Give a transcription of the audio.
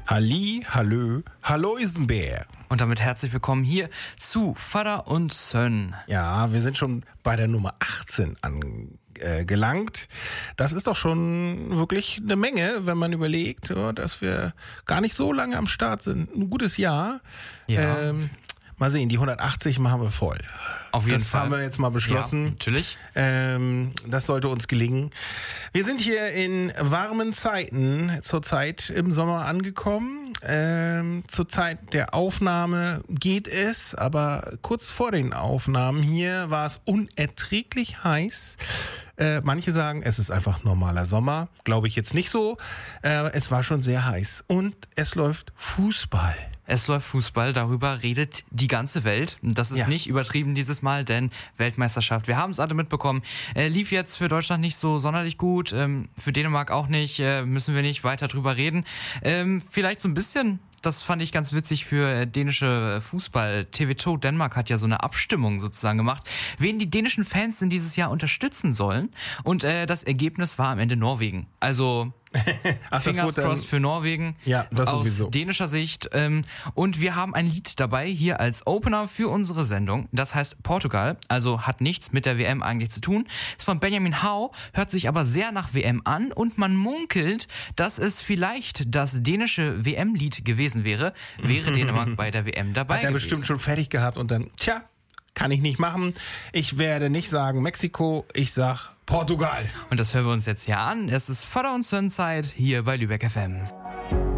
Halli, hallö, hallo Isenbär. Und damit herzlich willkommen hier zu Vater und Sön. Ja, wir sind schon bei der Nummer 18 angelangt. Das ist doch schon wirklich eine Menge, wenn man überlegt, dass wir gar nicht so lange am Start sind. Ein gutes Jahr. Ja. Mal sehen, die 180 machen wir voll. Auf jeden Das Fall. haben wir jetzt mal beschlossen. Ja, natürlich. Das sollte uns gelingen. Wir sind hier in warmen Zeiten zurzeit im Sommer angekommen. Zur Zeit der Aufnahme geht es, aber kurz vor den Aufnahmen hier war es unerträglich heiß. Manche sagen, es ist einfach normaler Sommer. Glaube ich jetzt nicht so. Es war schon sehr heiß. Und es läuft Fußball. Es läuft Fußball, darüber redet die ganze Welt. Das ist nicht übertrieben dieses Mal, denn Weltmeisterschaft, wir haben es alle mitbekommen, lief jetzt für Deutschland nicht so sonderlich gut, für Dänemark auch nicht, müssen wir nicht weiter drüber reden. Vielleicht so ein bisschen, das fand ich ganz witzig für dänische Fußball. TV2 Dänemark hat ja so eine Abstimmung sozusagen gemacht, wen die dänischen Fans denn dieses Jahr unterstützen sollen. Und das Ergebnis war am Ende Norwegen. Also Fingers crossed für Norwegen, ja, das aus sowieso. dänischer Sicht. Und wir haben ein Lied dabei hier als Opener für unsere Sendung. Das heißt Portugal, also hat nichts mit der WM eigentlich zu tun. Ist von Benjamin Hau, hört sich aber sehr nach WM an und man munkelt, dass es vielleicht das dänische WM-Lied gewesen wäre Dänemark bei der WM dabei Hat er gewesen. bestimmt schon fertig gehabt und dann, kann ich nicht machen. Ich werde nicht sagen Mexiko, ich sag Portugal. Und das hören wir uns jetzt hier an. Es ist Vater und Sön Zeit hier bei Lübeck FM.